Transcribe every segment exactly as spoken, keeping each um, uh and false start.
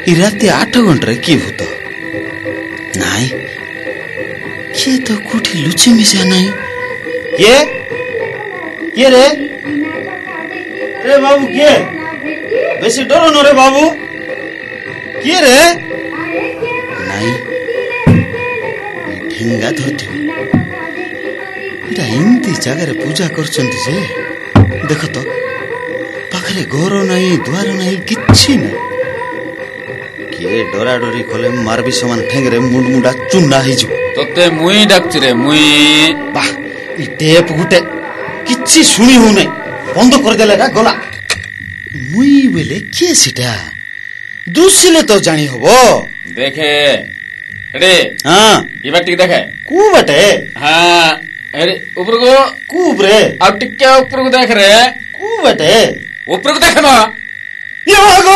ଇ ରାତି ଆଠ ଘଣ୍ଟାରେ କି ଭୂତ ନାଇଁ କିଏ ତ କୋଉଠି ଲୁଚି ମିଶା ନାହିଁ। କିଏ କିଏ ରେ रे बाबू किए बेसी डर न रे बाबू किए रे नहीं ढेंगा धरती इटा एमती जगह पूजा करछंती जे देख तो पाखरे घर नहीं द्वार नहीं किछि ना किए डरा डरी कले मारबी समान ठेंगरे मुंड मुंडा चुन्ना ही जो तते मुई डाकछि रे मुई बा ई टेप गुटे किछि सुनी हो नहीं बंद कर देले रा गला मुई बोले के सिटा दूसरे तो जानी होबो देखे रे हां ई बाटी देखे कु बटे हां अरे ऊपर को कु ऊपरे आ टिक्के ऊपर को देख रे कु बटे ऊपर को देख ना ये भागो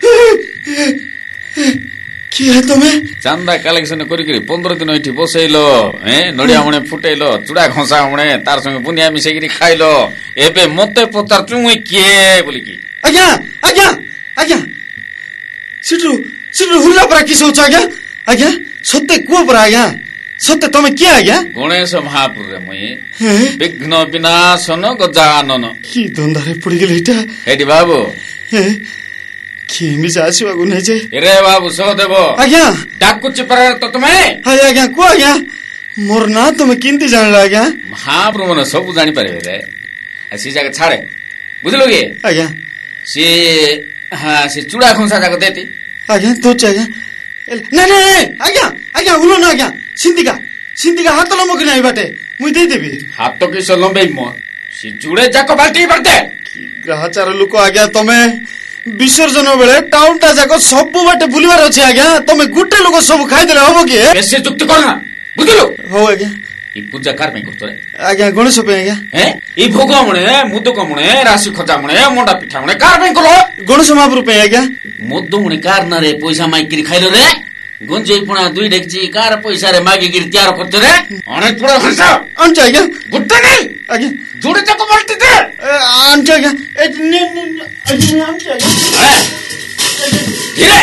की है तुम्हें चांदा कलेक्शन करी करी पंद्रह दिन एठी बसैलो हैं नडिया मणे फुटैलो चुड़ा घोसा मणे तार संगे बुनिया मिसै करी खाइलो एबे मते पतार चुई के बोली की आज्ञा आज्ञा आज्ञा सिटू सिटू हुल्ला परा किस होछ आज्ञा आज्ञा सत्य को परा आज्ञा सत्य तमे के आज्ञा गणेश महापुर रे मुई विघ्न विनाशन गजानन की धंधारे पड़ी गेल इटा हेडी बाबू की मिसा आसीबा को नै जे रे बाबू सो देबो आज्ञा डाकु चिपरा तो तमे हाय आज्ञा को आज्ञा मोर ना तमे किंती जानला आज्ञा महापुर मन सब जानि पारे रे ऐसी जगह छाड़े बुझलो के आज्ञा से हां से चूड़ा खोसा जाको देती आज्ञा तो आज्ञा नहीं नहीं आज्ञा आज्ञा उलो ना आज्ञा सिंधिका सिंधिका हाथ लमो कि नहीं बाटे मुई दे देबी हाथ तो किस लंबे मो से चूड़े जाको बाल्टी भरते की ग्रहचार लोक आज्ञा तमे विसर्जन बेले टाउन टा जाको सब बाटे बुलिवार अछि आज्ञा तमे गुटे लोक सब खाइ देले होबो की कैसे चुक्ति करना बुझलो हो आज्ञा ई पूजा कार में करतो रे आज्ञा गणेश पे आज्ञा हैं ई भोग मणे मुदक मणे राशि खजा मणे मोंडा पिठा मणे कार में करो गणेश महापुर पे आज्ञा मुद्दो मणे कार न रे पैसा माई किरी खाइलो रे गुंजई पुणा दुई डेकची कार पैसा रे मागी किरी तैयार करतो रे अने पुरा हंसा अंच आज्ञा गुट्टा नहीं आज्ञा जोड़े तक बोलते थे अंच आज्ञा ए ने ने अंच आज्ञा धीरे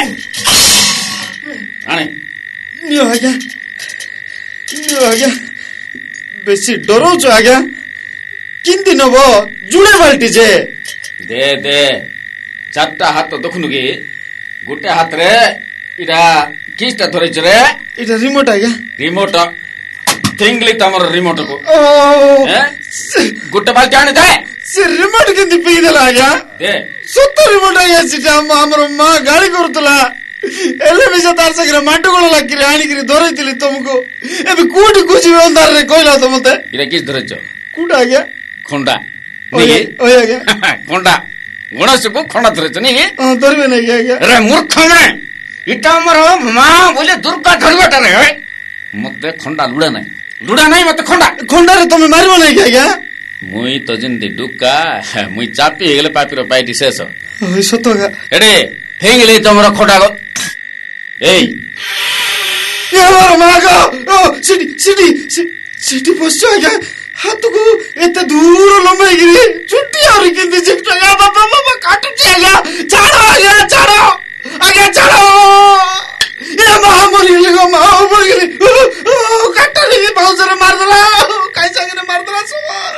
आने नियो आज्ञा नियो आज्ञा बेसी डरो छ आज्ञा किंती नबो जुड़े बाल्टी जे दे दे चारटा हाथ देखुनु की गुटे हाथ रे इरा किसटा धरे रे इटा रिमोट आज्ञा रिमोट थिंगली तमर रिमोट को ओ हैं गुटे बाल्टी आने दे से रिमोट किंती पी देला आज्ञा दे सत्तर रिमोट आज्ञा सिटा हमर मां गाड़ी करतला एले बिसा तार सगरे माटो गोळ लागिरे आनी करी धरैतिली तुमको एबे कोठी कुजिबे अंधार रे कोइला त मते इरा किस धरे छ कुडा आज्ञा खोंडा ओए नहीं ओए आज्ञा खोंडा गणेश को खोंडा धरे छ नहीं हां धरबे नहीं आज्ञा अरे मूर्ख में इटा हमर मां बोले दुर्गा धरबेटा रे मते खोंडा लुडा नहीं लुडा नहीं मते खोंडा खोंडा रे तमे मारिबो नहीं आज्ञा मुई तो जिंदी डुक्का मुई चापी गेले पापिरो पाइटी शेष ओए सतगा एडे फेंगले तमरो खोंडा गो एई ये हमारा मागा ओ सिटी सिटी सिटी बस आज्ञा हाथ को एते दूर लंबाई गिरी छुट्टी और किंती जिक्ट या बाबा बाबा काटू छी आज्ञा छाड़ो आज्ञा छाड़ो आज्ञा छाड़ो ये महामरी लगो मां ऊपर गिरी काटो रे बाउजर मार दला काई संगे मार दला सुमार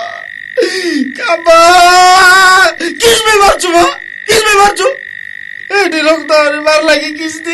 काबा किस में मार छु किस में मार छु एडी रक्त मार लागी किस